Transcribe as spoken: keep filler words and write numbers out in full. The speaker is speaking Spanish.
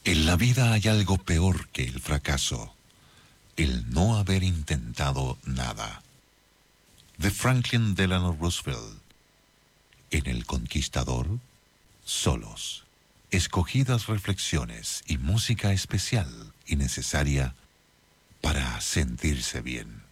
En la vida hay algo peor que el fracaso, el no haber intentado nada. De Franklin Delano Roosevelt. En El Conquistador, solos. Escogidas reflexiones y música especial y necesaria para sentirse bien.